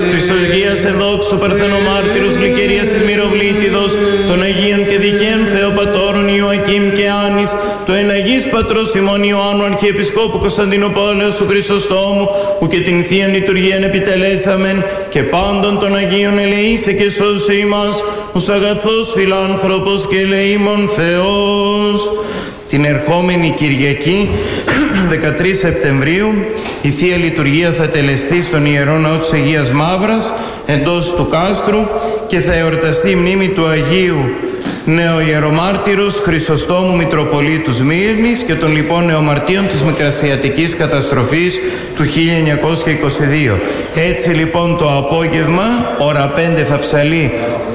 Χρυσογείας εδόξου Παρθενομάρτυρος Γλυκερίας της Μυροβλήτιδος, των Αγίων και Δικαίων Θεοπατώρων Ιωακήμ και Άνης, του Εναγής Πατρός ημών Ιωάννου Αρχιεπισκόπου Κωνσταντινοπόλεως του Χρυσοστόμου, που και την Θείαν Λειτουργίαν επιτελέσαμεν, και πάντων των Αγίων ελεήσε και σώσε ημάς, ους αγαθός φιλάνθρωπος και ελεήμων Θεός. Την ερχόμενη Κυριακή, 13 Σεπτεμβρίου, η Θεία Λειτουργία θα τελεστεί στον Ιερό Ναό της Αγίας Μαύρας, εντός του κάστρου, και θα εορταστεί η μνήμη του Αγίου Νεοϊερομάρτυρος Χρυσοστόμου Μητροπολίτου Σμύρνης και των λοιπών νεομαρτίων της Μικρασιατικής καταστροφής του 1922. Έτσι λοιπόν το απόγευμα, ώρα 5 θα ψαλεί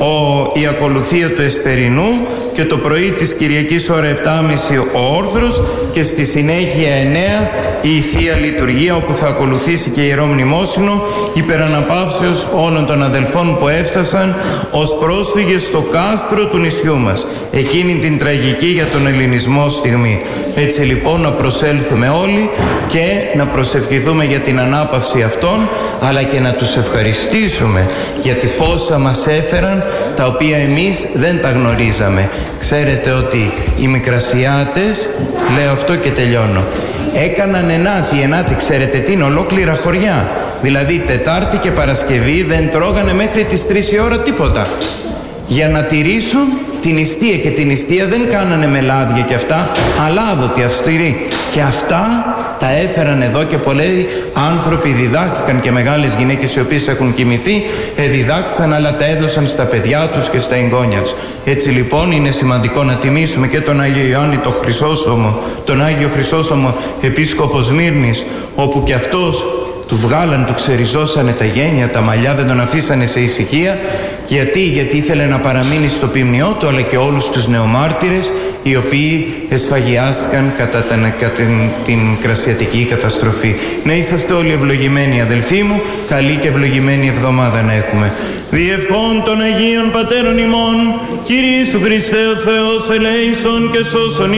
η ακολουθία του Εσπερινού, και το πρωί της Κυριακής ώρα 7.30 ο όρθρος, και στη συνέχεια 9 η Θεία Λειτουργία, όπου θα ακολουθήσει και Ιερό Μνημόσυνο υπεραναπαύσεως όλων των αδελφών που έφτασαν ως πρόσφυγες στο κάστρο του νησιού μας, εκείνη την τραγική για τον ελληνισμό στιγμή. Έτσι λοιπόν να προσέλθουμε όλοι και να προσευχηθούμε για την ανάπαυση αυτών, αλλά και να τους ευχαριστήσουμε γιατί πόσα μας έφεραν, τα οποία εμείς δεν τα γνωρίζαμε. Ξέρετε ότι οι Μικρασιάτες, λέω αυτό και τελειώνω, έκαναν ενάτη, ξέρετε τι είναι, ολόκληρα χωριά. Δηλαδή Τετάρτη και Παρασκευή δεν τρώγανε μέχρι τις 3 η ώρα τίποτα, για να τηρήσουν την νηστεία, και την νηστεία δεν κάνανε με λάδια και αυτά, αλάδοτη, αυστηρή, και αυτά τα έφεραν εδώ, και πολλοί άνθρωποι διδάχθηκαν, και μεγάλες γυναίκες οι οποίες έχουν κοιμηθεί διδάχθησαν, αλλά τα έδωσαν στα παιδιά τους και στα εγγόνια τους. Έτσι λοιπόν είναι σημαντικό να τιμήσουμε και τον Άγιο Ιωάννη τον Χρυσόστομο, τον Άγιο Χρυσόστομο Επίσκοπο Σμύρνης, όπου και αυτός του βγάλαν, του ξεριζώσανε τα γένια, τα μαλλιά, δεν τον αφήσανε σε ησυχία. Γιατί ήθελε να παραμείνει στο ποιμνιό του, αλλά και όλους τους νεομάρτυρες οι οποίοι εσφαγιάστηκαν κατά την κρασιατική καταστροφή. Να είσαστε όλοι ευλογημένοι αδελφοί μου, καλή και ευλογημένη εβδομάδα να έχουμε. Διευχών των Αγίων Πατέρων ημών, Κύριε Ιησού Χριστέ ο Θεός ελέησον και σώσον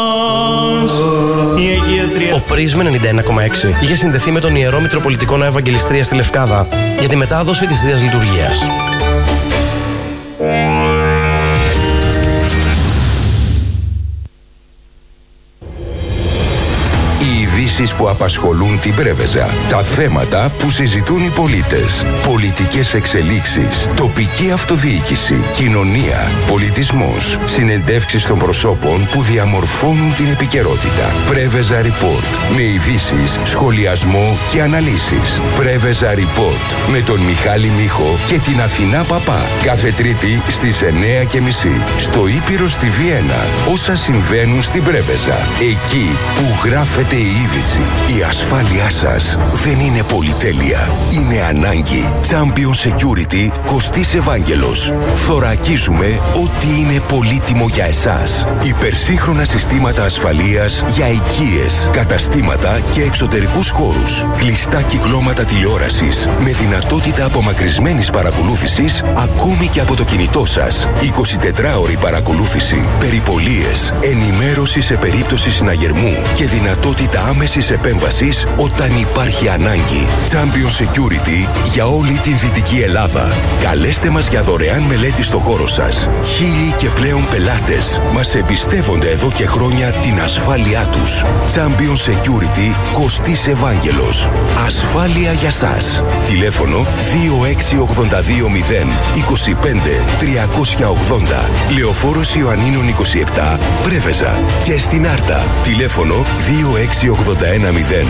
ημάς. Η Αγία Τρία. Ο Πρίσμα 91,6 είχε συνδεθεί με τον Ιερό Μητροπολιτικό Ναό Ευαγγελιστρία στη Λευκάδα για τη μετάδοση της Θείας Λειτουργίας. Ειδήσεις που απασχολούν την Πρέβεζα. Τα θέματα που συζητούν οι πολίτες. Πολιτικές εξελίξεις. Τοπική αυτοδιοίκηση. Κοινωνία. Πολιτισμός. Συνεντεύξεις των προσώπων που διαμορφώνουν την επικαιρότητα. Πρέβεζα Report. Με ειδήσεις, σχολιασμό και αναλύσεις. Πρέβεζα Report. Με τον Μιχάλη Μίχο και την Αθηνά Παπά. Κάθε Τρίτη στις 9.30. Στο Ήπειρο στη Βιέννα. Όσα συμβαίνουν στην Πρέβεζα. Εκεί που γράφεται η είδηση. Η ασφάλειά σας δεν είναι πολυτέλεια. Είναι ανάγκη. Champion Security Κωστής Ευάγγελος. Θωρακίζουμε ό,τι είναι πολύτιμο για εσάς. Υπερσύγχρονα συστήματα ασφαλείας για οικίες, καταστήματα και εξωτερικούς χώρους. Κλειστά κυκλώματα τηλεόρασης με δυνατότητα απομακρυσμένης παρακολούθησης ακόμη και από το κινητό σας. 24ωρη παρακολούθηση, περιπολίες, ενημέρωση σε περίπτωση συναγερμού και δυνατότητα άμεσης επέμβασης όταν υπάρχει ανάγκη. Champion Security για όλη την Δυτική Ελλάδα. Καλέστε μας για δωρεάν μελέτη στο χώρο σας. 1000 και πλέον πελάτες μας εμπιστεύονται εδώ και χρόνια την ασφάλειά τους. Champion Security Κωστής Ευάγγελος. Ασφάλεια για σας. Τηλέφωνο 26820 25 380. Λεωφόρος Ιωαννίνων 27 Πρέβεζα. Και στην Άρτα. Τηλέφωνο 26810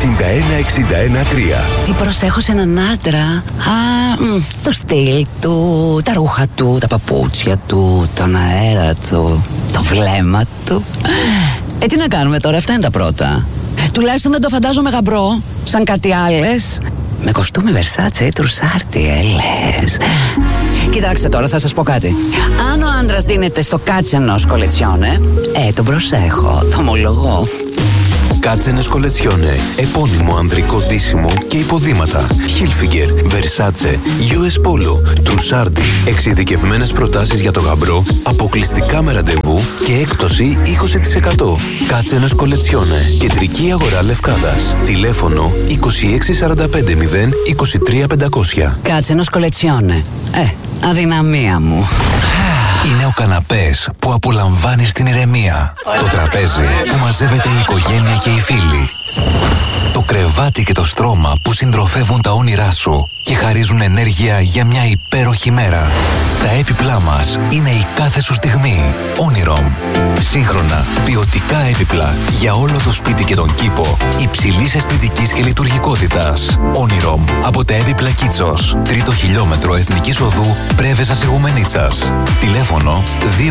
61 3. Τι προσέχω σε έναν άντρα? Το στυλ του, τα ρούχα του, τα παπούτσια του, τον αέρα του, το βλέμμα του. Τι να κάνουμε τώρα, αυτά είναι τα πρώτα. Τουλάχιστον δεν το φαντάζομαι γαμπρό, σαν κάτι άλλες. Με κοστούμι Versace ή Τρουσάρτι, λες. Κοιτάξτε τώρα, θα σας πω κάτι. Αν ο άντρας δίνεται στο κάτσενος κολετσιόνε, τον προσέχω, το ομολογώ. Κάτσενες κολετσιόνε, επώνυμο ανδρικό ντύσιμο και υποδήματα. Hilfiger, Versace, US Polo, Trussardi. Εξειδικευμένες προτάσεις για το γαμπρό, αποκλειστικά με ραντεβού και έκπτωση 20%. Κάτσενος Κολετσιόνε. Κεντρική αγορά Λευκάδας. Τηλέφωνο 26450 23500. Κάτσενος Κολετσιόνε. Αδυναμία μου. Είναι ο καναπές που απολαμβάνεις την ηρεμία. Το τραπέζι που μαζεύεται η οικογένεια και οι φίλοι. Το κρεβάτι και το στρώμα που συντροφεύουν τα όνειρά σου και χαρίζουν ενέργεια για μια υπέροχη μέρα. Τα έπιπλά μας είναι η κάθε σου στιγμή. Onirom. Σύγχρονα, ποιοτικά έπιπλα για όλο το σπίτι και τον κήπο, υψηλής αισθητικής και λειτουργικότητας. Onirom από τα έπιπλα Κίτσος. 3ο χιλιόμετρο Εθνικής Οδού Πρέβεζα Σιγουμενίτσας. Τηλέφωνο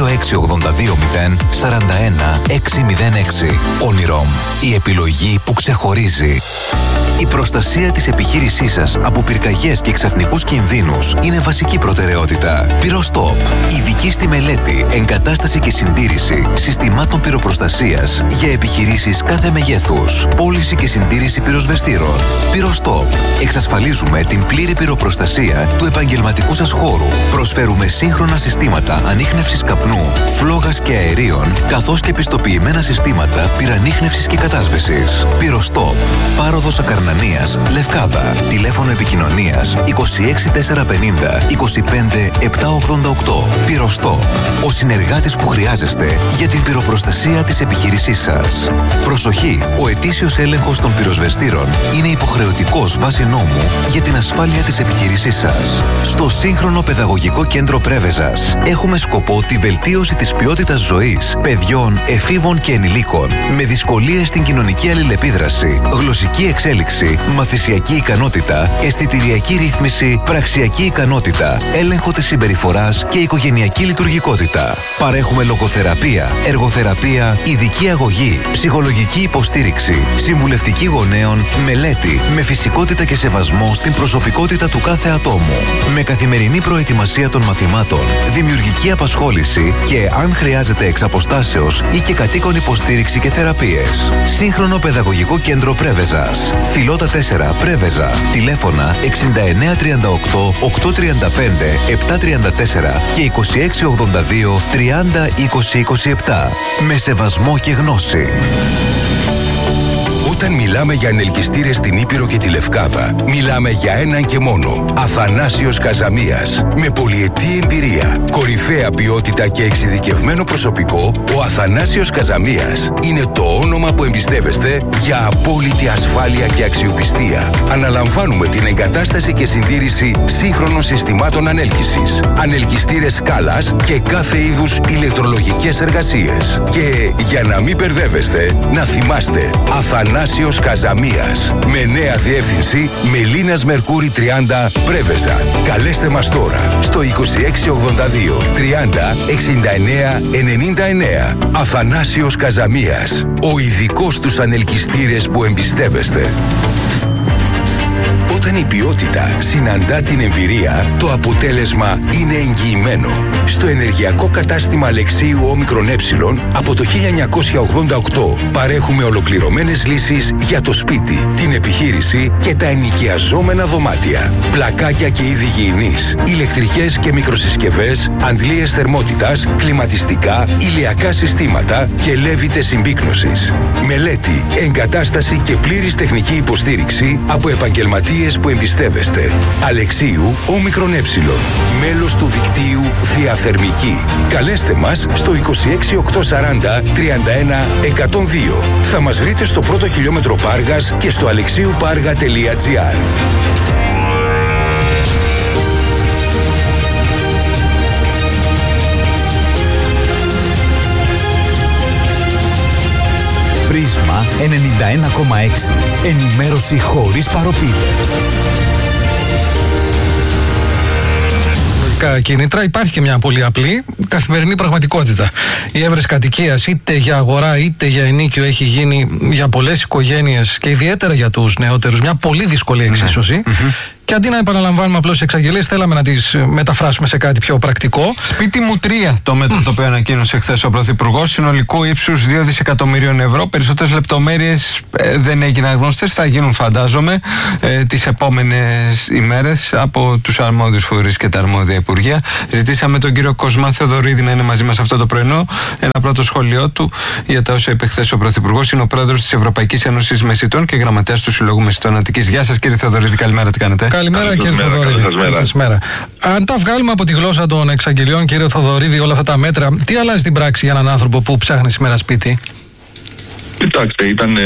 26820 41 606. Onirom. Η επιλογή που ξεχωρίζει. Η προστασία της επιχείρησής σας από πυρκαγιές και ξαφνικούς κινδύνους είναι βασική προτεραιότητα. Πυρostop. Ειδική στη μελέτη, εγκατάσταση και συντήρηση συστημάτων πυροπροστασίας για επιχειρήσεις κάθε μεγέθους. Πώληση και συντήρηση πυροσβεστήρων. Pyrostop. Εξασφαλίζουμε την πλήρη πυροπροστασία του επαγγελματικού σας χώρου. Προσφέρουμε σύγχρονα συστήματα ανίχνευσης καπνού, φλόγας και αερίων, καθώς και πιστοποιημένα συστήματα πυρανίχνευσης και κατάσβεσης. Pyrostop. Πάροδος Ακαρνανίας, Λευκάδα. Τηλέφωνο επικοινωνίας 26450 25 788. Pyrostop. Ο συνεργάτης που χρειάζεστε για την πυροπροστασία της επιχείρησής σας. Προσοχή! Ο ετήσιος έλεγχος των πυροσβεστήρων είναι υποχρεωτικός βάσει νόμου για την ασφάλεια της επιχείρησής σας. Στο σύγχρονο παιδαγωγικό κέντρο Πρέβεζας έχουμε σκοπό τη βελτίωση της ποιότητας ζωής παιδιών, εφήβων και ενηλίκων με δυσκολίες στην κοινωνική αλληλεπίδραση, γλωσσική εξέλιξη, μαθησιακή ικανότητα, αισθητηριακή ρύθμιση, πραξιακή ικανότητα, έλεγχο της συμπεριφοράς και οικογενειακή λειτουργικότητα. Παρέχουμε λογοθεραπεία, εργοθεραπεία, ειδική αγωγή, ψυχολογική υποστήριξη, συμβουλευτική γονέων, μελέτη, με φυσικότητα και σεβασμό στην προσωπικότητα του κάθε ατόμου. Με καθημερινή προετοιμασία των μαθημάτων, δημιουργική απασχόληση και, αν χρειάζεται εξ αποστάσεως ή και κατοίκον υποστήριξη και θεραπείες. Σύγχρονο παιδαγωγικό κέντρο Πρέβεζας. Φιλότα 4 Πρέβεζα. Τηλέφωνα 6938 835 734 και 2682 30 20 27. Με σεβασμό και γνώση. Όταν μιλάμε για ανελκυστήρες στην Ήπειρο και τη Λευκάδα, μιλάμε για έναν και μόνο. Αθανάσιος Καζαμίας. Με πολυετή εμπειρία, κορυφαία ποιότητα και εξειδικευμένο προσωπικό, ο Αθανάσιος Καζαμίας είναι το όνομα που εμπιστεύεστε για απόλυτη ασφάλεια και αξιοπιστία. Αναλαμβάνουμε την εγκατάσταση και συντήρηση σύγχρονων συστημάτων ανέλκυσης, ανελκυστήρες σκάλας και κάθε είδους ηλεκτρολογικές εργασίες. Και για να μην μπερδεύεστε, να θυμάστε, Αθανάσιος Καζαμίας. Με νέα διεύθυνση Μελίνας Μερκούρη 30 Πρέβεζα. Καλέστε μας τώρα στο 2682 30 69 99. Αθανάσιος Καζαμίας. Ο ειδικός στους ανελκυστήρες που εμπιστεύεστε. Όταν η ποιότητα συναντά την εμπειρία, το αποτέλεσμα είναι εγγυημένο. Στο ενεργειακό κατάστημα Αλεξίου Όμικρον Ε από το 1988 παρέχουμε ολοκληρωμένες λύσεις για το σπίτι, την επιχείρηση και τα ενοικιαζόμενα δωμάτια. Πλακάκια και είδη γυηνής, ηλεκτρικές και μικροσυσκευές, αντλίες θερμότητας, κλιματιστικά, ηλιακά συστήματα και λέβητες συμπίκνωσης. Μελέτη, εγκατάσταση και πλήρης τεχνική υποστήριξη από επαγγελματίες που εμπιστεύεστε. Αλεξίου Όμικρον Ε. Μέλος του δικτύου Διαθερμική. Καλέστε μας στο 26840 31 102. Θα μας βρείτε στο πρώτο χιλιόμετρο Πάργας και στο alexiouparga.gr. Πρίσμα 91,6. Ενημέρωση χωρίς παροπίδες. Κίνητρα, υπάρχει και μια πολύ απλή καθημερινή πραγματικότητα. Η έβρεση κατοικίας, είτε για αγορά είτε για ενίκιο, έχει γίνει για πολλές οικογένειες και ιδιαίτερα για τους νεότερους μια πολύ δύσκολη εξίσωση. Και αντί να επαναλαμβάνουμε απλώς εξαγγελίες, θέλαμε να τις μεταφράσουμε σε κάτι πιο πρακτικό. Σπίτι μου 3 το μέτρο το οποίο ανακοίνωσε χθες ο Πρωθυπουργός, συνολικού ύψους 2 δισεκατομμυρίων ευρώ. Περισσότερες λεπτομέρειες δεν έγιναν γνωστές, θα γίνουν φαντάζομαι τις επόμενες ημέρες από τους αρμόδιους φορείς και τα αρμόδια υπουργεία. Ζητήσαμε τον κύριο Κοσμά Θεοδωρίδη να είναι μαζί μας αυτό το πρωινό. Ένα πρώτο σχόλιο του για τα όσα είπε χθες ο Πρωθυπουργός. Είναι ο πρόεδρος της Ευρωπαϊκής Ένωσης Μεσητών και γραμματέας του Συλλόγου Μεσητών Αττικής. Γεια σας κύριε Θεοδωρίδη, καλημέρα, τι κάνετε? Καλημέρα κύριε Θεοδωρίδη. Καλημέρα. Αν τα βγάλουμε από τη γλώσσα των εξαγγελιών, κύριε Θεοδωρίδη, όλα αυτά τα μέτρα, τι αλλάζει την πράξη για έναν άνθρωπο που ψάχνει σήμερα σπίτι? Κοιτάξτε,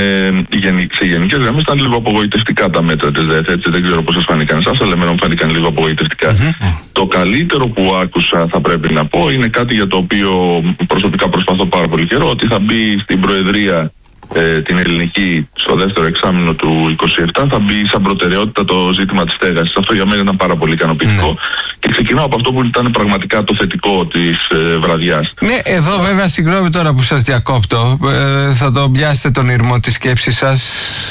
σε γενικές γραμμές ήταν λίγο απογοητευτικά τα μέτρα της ΔΕΘ, έτσι, δεν ξέρω πώς σας φάνηκαν εσάς, αλλά εμένα μου φάνηκαν λίγο απογοητευτικά. Το καλύτερο που άκουσα, θα πρέπει να πω, είναι κάτι για το οποίο προσωπικά προσπαθώ πάρα πολύ καιρό, ότι θα μπει στην Προεδρία την ελληνική στο δεύτερο εξάμηνο του 2027, θα μπει σαν προτεραιότητα το ζήτημα της στέγασης. Αυτό για μένα ήταν πάρα πολύ ικανοποιητικό. Και ξεκινάω από αυτό που ήταν πραγματικά το θετικό της βραδιάς. Ναι, εδώ βέβαια, συγγνώμη τώρα που σας διακόπτω, θα το πιάσετε τον ήρμο της σκέψης σας,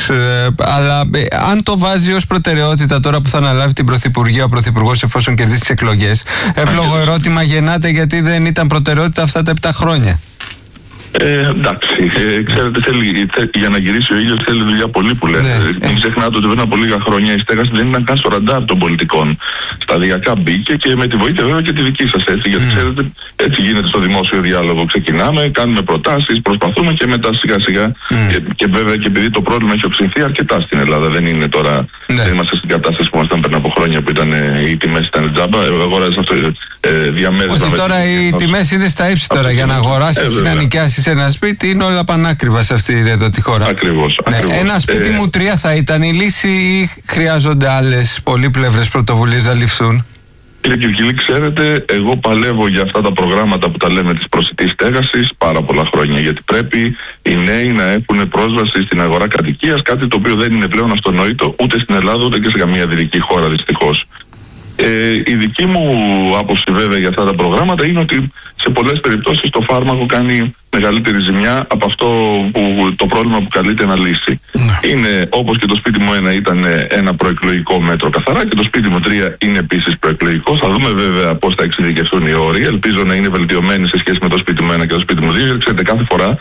αλλά αν το βάζει ως προτεραιότητα τώρα που θα αναλάβει την Πρωθυπουργία ο Πρωθυπουργός εφόσον κερδίσει τις εκλογές, εύλογο ερώτημα γεννάται γιατί δεν ήταν προτεραιότητα αυτά τα 7 χρόνια. Εντάξει, ξέρετε, για να γυρίσει ο ήλιος θέλει δουλειά πολύ που λένε. Μην ξεχνάτε ότι πριν από λίγα χρόνια η στέγαση δεν ήταν καν στο ραντάρ των πολιτικών. Σταδιακά μπήκε και με τη βοήθεια βέβαια και τη δική σας, έτσι. Γιατί ξέρετε, έτσι γίνεται στο δημόσιο διάλογο. Ξεκινάμε, κάνουμε προτάσεις, προσπαθούμε και μετά σιγά σιγά. Και βέβαια και επειδή το πρόβλημα έχει οξυνθεί αρκετά στην Ελλάδα, δεν είναι τώρα. Δεν είμαστε στην κατάσταση που ήμασταν πριν από χρόνια που ήταν, οι τιμές ήταν τζάμπα. Αγοράζεις αυτό διαμέρισμα. Όχι, τώρα οι τιμές είναι στα ύψη τώρα. Για να αγοράσεις, να νοικιάσεις σε ένα σπίτι είναι όλα πανάκριβα σε αυτή εδώ τη χώρα. Ακριβώς. Ένα σπίτι μου 3 θα ήταν η λύση ή χρειάζονται άλλες πολύπλευρες πρωτοβουλίες να ληφθούν? Κύριε Κυρκυλή, ξέρετε, εγώ παλεύω για αυτά τα προγράμματα που τα λέμε της προσιτής στέγασης πάρα πολλά χρόνια. Γιατί πρέπει οι νέοι να έχουν πρόσβαση στην αγορά κατοικίας, κάτι το οποίο δεν είναι πλέον αυτονόητο ούτε στην Ελλάδα ούτε και σε καμία δυτική χώρα δυστυχώς. Η δική μου άποψη βέβαια για αυτά τα προγράμματα είναι ότι σε πολλές περιπτώσεις το φάρμακο κάνει μεγαλύτερη ζημιά από αυτό που το πρόβλημα που καλείται να λύσει. Είναι όπως και το σπίτι μου 1 ήταν ένα προεκλογικό μέτρο καθαρά και το σπίτι μου 3 είναι επίσης προεκλογικό. Θα δούμε βέβαια πώς θα εξειδικευτούν οι όροι. Ελπίζω να είναι βελτιωμένοι σε σχέση με το σπίτι μου 1 και το σπίτι μου 2. Γιατί ξέρετε, κάθε φορά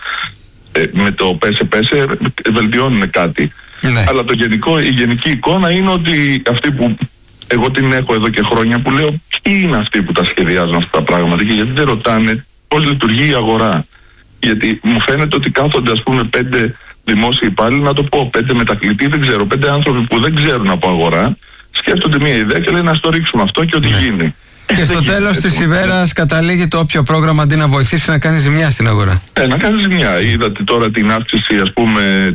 με το πέσε βελτιώνουν κάτι. Αλλά η γενική εικόνα είναι ότι αυτοί που εγώ την έχω εδώ και χρόνια που λέω ποιοι είναι αυτοί που τα σχεδιάζουν αυτά τα πράγματα και γιατί δεν ρωτάνε πώς λειτουργεί η αγορά. Γιατί μου φαίνεται ότι κάθονται ας πούμε 5 δημόσιοι υπάλληλοι, να το πω 5 μετακλητοί, δεν ξέρω, 5 άνθρωποι που δεν ξέρουν από αγορά, σκέφτονται μια ιδέα και λένε να το ρίξουμε αυτό και ό,τι γίνει. Και στο τέλος της ημέρας καταλήγει το όποιο πρόγραμμα αντί να βοηθήσει να κάνει ζημιά στην αγορά. Να κάνει ζημιά. Είδατε τώρα την αύξηση ας πούμε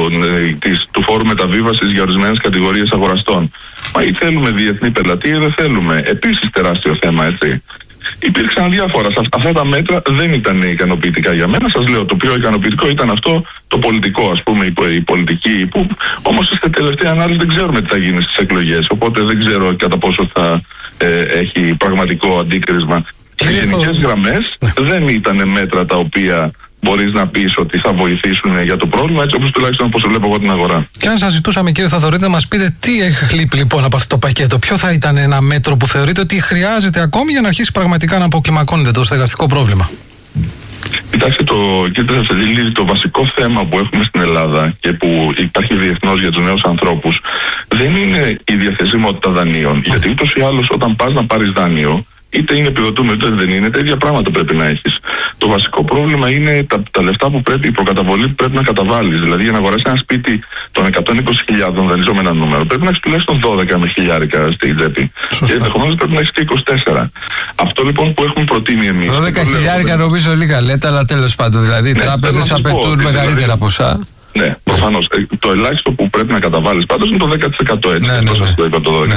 του φόρου μεταβίβασης για ορισμένες κατηγορίες αγοραστών. Μα ή θέλουμε διεθνή πελατεία ή δεν θέλουμε. Επίσης τεράστιο θέμα, έτσι. Υπήρξαν διάφορα. Αυτά τα μέτρα δεν ήταν ικανοποιητικά για μένα. Σας λέω, το πιο ικανοποιητικό ήταν αυτό το πολιτικό, ας πούμε, η πολιτική, που όμως στη τελευταία ανάλυση δεν ξέρουμε τι θα γίνει στις εκλογές. Οπότε δεν ξέρω κατά πόσο θα έχει πραγματικό αντίκρισμα. Σε γενικές γραμμές δεν ήταν μέτρα τα οποία μπορείς να πεις ότι θα βοηθήσουν για το πρόβλημα, έτσι όπως τουλάχιστον όπως βλέπω εγώ την αγορά. Και αν σας ζητούσαμε, κύριε Θεοδωρίδη, να μας πείτε τι έχει λείπει λοιπόν από αυτό το πακέτο, ποιο θα ήταν ένα μέτρο που θεωρείτε ότι χρειάζεται ακόμη για να αρχίσει πραγματικά να αποκλιμακώνεται το στεγαστικό πρόβλημα? Κοιτάξτε, κύριε Θεσσαλίδη, το βασικό θέμα που έχουμε στην Ελλάδα και που υπάρχει διεθνώς για τους νέους ανθρώπους δεν είναι η διαθεσιμότητα δανείων. Γιατί ούτως ή άλλως όταν πας να πάρεις δάνειο, είτε είναι επιδοτούμενο είτε δεν είναι, τα ίδια πράγματα πρέπει να έχεις. Το βασικό πρόβλημα είναι τα λεφτά που πρέπει, η προκαταβολή που πρέπει να καταβάλεις. Δηλαδή, για να αγοράσεις ένα σπίτι των 120.000, δανείζω με ένα νούμερο, πρέπει να έχεις τουλάχιστον 12 με χιλιάρικα στην τσέπη. Και ενδεχομένως πρέπει να έχεις και 24. Αυτό λοιπόν που έχουμε προτείνει εμείς. 12 χιλιάρικα νομίζω λίγα λέτε, αλλά τέλος πάντων. Δηλαδή, οι τράπεζες απαιτούν μεγαλύτερα ποσά. Ναι, προφανώς. Το ελάχιστο που πρέπει να καταβάλεις πάντως είναι το 10%, έτσι. Ναι. Το είπα το 12%.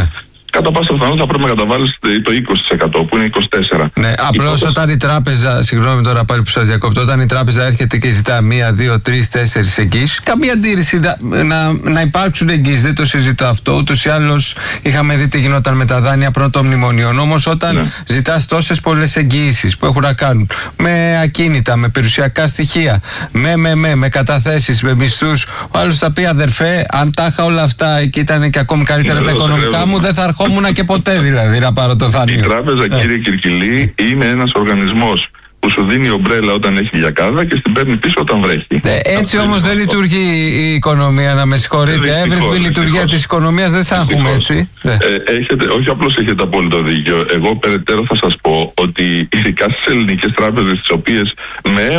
κατά πάσα πιθανότητα θα πρέπει να καταβάλεις το 20% που είναι 24%. Ναι, απλώς όταν η τράπεζα, συγγνώμη τώρα πάλι που σας διακόπτω, όταν η τράπεζα έρχεται και ζητά 1, 2, 3, 4 εγγύσεις, καμία αντίρρηση να υπάρξουν εγγύσεις, δεν το συζητώ αυτό. Ούτως ή άλλως είχαμε δει τι γινόταν με τα δάνεια πρώτων μνημονίων. Όμως όταν ζητάς τόσες πολλές εγγύησεις που έχουν να κάνουν με ακίνητα, με περιουσιακά στοιχεία, με καταθέσεις, με μισθούς, ο άλλος θα πει αδερφέ, αν τα είχα όλα αυτά και ήταν και ακόμη καλύτερα τα οικονομικά μου, δεν θα ερχόμουν και ποτέ δηλαδή να πάρω το δάνειο. Η τράπεζα, κύριε Κυρκυλή, είναι ένας οργανισμός που σου δίνει ομπρέλα όταν έχει διακάδα και στην παίρνει πίσω όταν βρέχει. Έτσι όμως δεν λειτουργεί η οικονομία, να με συγχωρείτε. Εύρυθμη λειτουργία της οικονομίας δεν θα έχουμε, έτσι. Όχι απλώς έχετε απόλυτο δίκιο. Εγώ περαιτέρω θα σας πω ότι ειδικά στις ελληνικές τράπεζες, τις οποίες με